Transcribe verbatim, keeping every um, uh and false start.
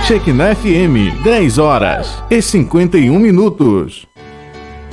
Shekinah F M, dez horas e cinquenta e um minutos.